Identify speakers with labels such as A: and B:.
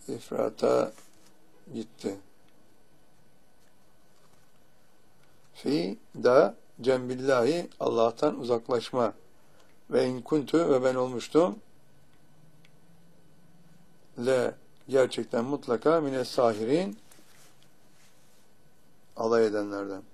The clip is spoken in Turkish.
A: ifrata gitti. Fi da cembillahi, Allah'tan uzaklaşma. Ve in kuntu, ve ben olmuştum. Le, gerçekten mutlaka mine sahirin, alay edenlerden.